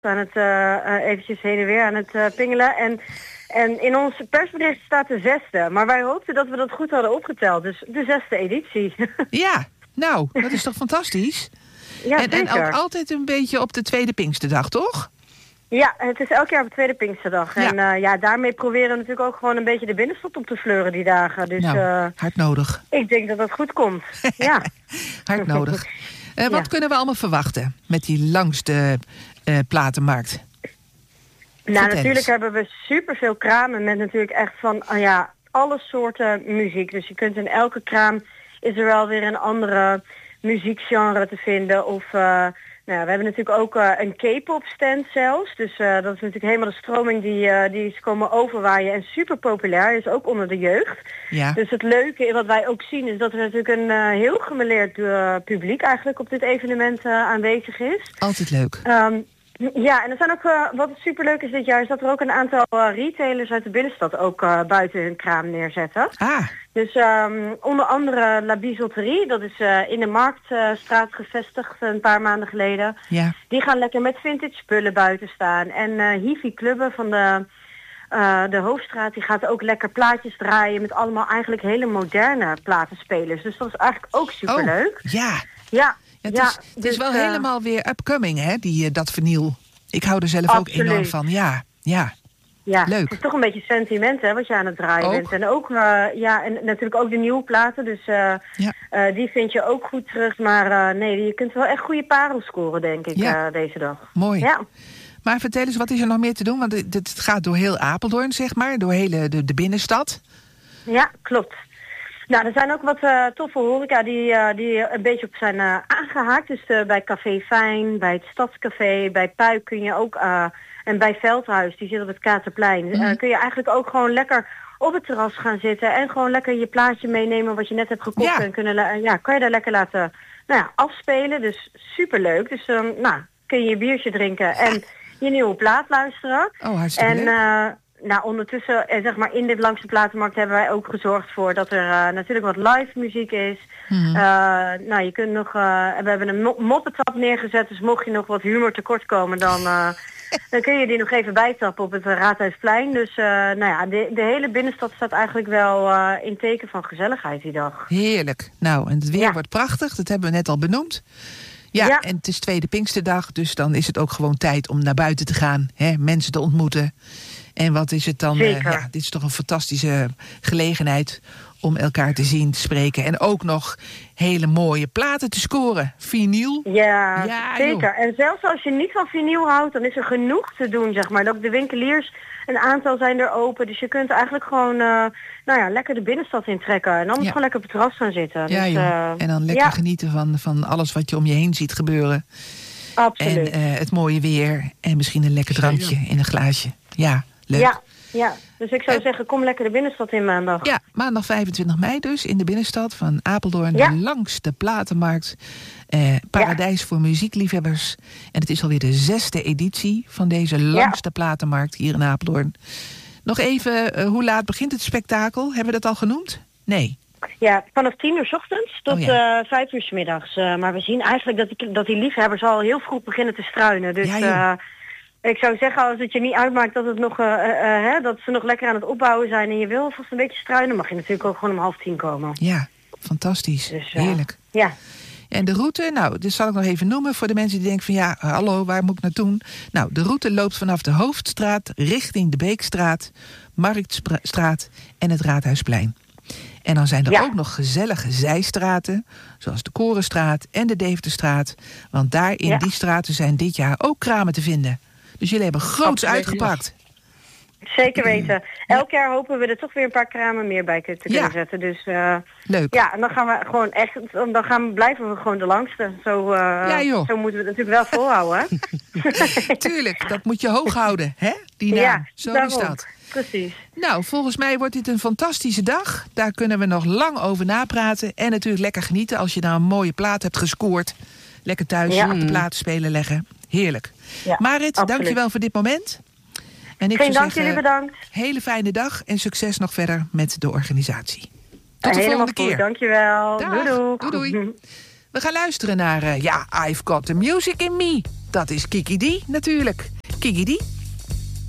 aan het eventjes heen en weer aan het pingelen. En in ons persbericht staat de 6e. Maar wij hoopten dat we dat goed hadden opgeteld. Dus de 6e editie. Ja, nou, dat is toch fantastisch? Ja, en ook altijd een beetje op de tweede Pinksterdag, toch? Ja, het is elk jaar op de tweede Pinksterdag. Ja. En daarmee proberen we natuurlijk ook gewoon een beetje de binnenstad op te fleuren die dagen. Dus, hard nodig. Ik denk dat dat goed komt. Ja. Hard nodig. Wat kunnen we allemaal verwachten met die langste platenmarkt? Nou, natuurlijk hebben we superveel kramen met natuurlijk echt van alle soorten muziek. Dus je kunt in elke kraam is er wel weer een andere muziekgenre te vinden. Of we hebben natuurlijk ook een K-pop stand zelfs. Dus dat is natuurlijk helemaal de stroming die is komen overwaaien en super populair is ook onder de jeugd. Ja. Dus het leuke wat wij ook zien is dat er natuurlijk een heel gemêleerd publiek eigenlijk op dit evenement aanwezig is. Altijd leuk. Ja, en er zijn ook, wat superleuk is dit jaar, is dat er ook een aantal retailers uit de binnenstad ook buiten hun kraam neerzetten. Ah. Dus onder andere La Bijouterie, dat is in de Marktstraat gevestigd een paar maanden geleden. Ja. Die gaan lekker met vintage spullen buiten staan. En Hivi Clubben van de Hoofdstraat, die gaat ook lekker plaatjes draaien met allemaal eigenlijk hele moderne platenspelers. Dus dat is eigenlijk ook superleuk. Oh, ja. Ja. Het is wel helemaal weer upcoming, hè, dat vinyl. Ik hou er zelf ook enorm van. Ja, leuk. Het is toch een beetje sentiment, hè, wat je aan het draaien bent. En ook, en natuurlijk ook de nieuwe platen. Dus die vind je ook goed terug. Maar je kunt wel echt goede parels scoren, denk ik, deze dag. Mooi. Ja. Maar vertel eens, wat is er nog meer te doen? Want het gaat door heel Apeldoorn, zeg maar. Door hele de binnenstad. Ja, klopt. Nou, er zijn ook wat toffe horeca die een beetje op zijn aangehaakt. Dus bij Café Fijn, bij het Stadscafé, bij Puik kun je ook... en bij Veldhuis, die zit op het Katerplein. Kun je eigenlijk ook gewoon lekker op het terras gaan zitten. En gewoon lekker je plaatje meenemen wat je net hebt gekocht. Ja. En kan je daar lekker laten afspelen. Dus superleuk. Dus dan kun je je biertje drinken en je nieuwe plaat luisteren. Oh, hartstikke leuk. Ondertussen, zeg maar, in dit langste platenmarkt hebben wij ook gezorgd voor dat er natuurlijk wat live muziek is. Je kunt nog, we hebben een moppetap neergezet, dus mocht je nog wat humor tekort komen, dan kun je die nog even bijtappen op het Raadhuisplein. Dus de hele binnenstad staat eigenlijk wel in teken van gezelligheid die dag. Heerlijk. Nou, en het weer wordt prachtig, dat hebben we net al benoemd. Ja, en het is tweede Pinksterdag, dus dan is het ook gewoon tijd om naar buiten te gaan, hè, mensen te ontmoeten. En wat is het dan? Dit is toch een fantastische gelegenheid om elkaar te zien, te spreken. En ook nog hele mooie platen te scoren. Vinyl. Ja, zeker. Joh. En zelfs als je niet van vinyl houdt, dan is er genoeg te doen, zeg maar. Ook de winkeliers, een aantal zijn er open. Dus je kunt eigenlijk gewoon lekker de binnenstad intrekken. En anders gewoon lekker op het terras gaan zitten. Ja, dus, en dan lekker genieten van alles wat je om je heen ziet gebeuren. Absoluut. En het mooie weer. En misschien een lekker drankje in een glaasje. Ja. Leuk. Ja, dus ik zou zeggen, kom lekker de binnenstad in maandag. Ja, maandag 25 mei dus, in de binnenstad van Apeldoorn. De langste platenmarkt. Paradijs voor muziekliefhebbers. En het is alweer de 6e editie van deze langste platenmarkt hier in Apeldoorn. Nog even, hoe laat begint het spektakel? Hebben we dat al genoemd? Nee. Ja, vanaf 10:00 's ochtends tot 5:00 's middags. Maar we zien eigenlijk dat die liefhebbers al heel vroeg beginnen te struinen. Dus... ik zou zeggen, als het je niet uitmaakt dat het nog, dat ze nog lekker aan het opbouwen zijn en je wil vast een beetje struinen, mag je natuurlijk ook gewoon om 9:30 komen. Ja, fantastisch. Dus, heerlijk. Ja. En de route, dit zal ik nog even noemen voor de mensen die denken van hallo, waar moet ik naartoe? Nou, de route loopt vanaf de Hoofdstraat richting de Beekstraat, Marktstraat en het Raadhuisplein. En dan zijn er ook nog gezellige zijstraten, zoals de Korenstraat en de Deventerstraat. Want daar in die straten zijn dit jaar ook kramen te vinden. Dus jullie hebben groots uitgepakt. Zeker weten. Elk jaar hopen we er toch weer een paar kramen meer bij te kunnen zetten. Dus leuk. Ja, en dan gaan we gewoon echt, blijven we gewoon de langste. Zo moeten we het natuurlijk wel volhouden. Tuurlijk, dat moet je hoog houden, hè? Die naam. Ja, zo daarom. is dat. Precies. Nou, volgens mij wordt dit een fantastische dag. Daar kunnen we nog lang over napraten. En natuurlijk lekker genieten als je nou een mooie plaat hebt gescoord. Lekker thuis op de platenspelen leggen. Heerlijk. Ja, Marit, dankjewel voor dit moment. En ik Geen dank, jullie bedankt. Hele fijne dag en succes nog verder met de organisatie. Tot de volgende keer. Dankjewel. Doei. We gaan luisteren naar I've Got the Music in Me. Dat is Kiki D natuurlijk. Kiki D.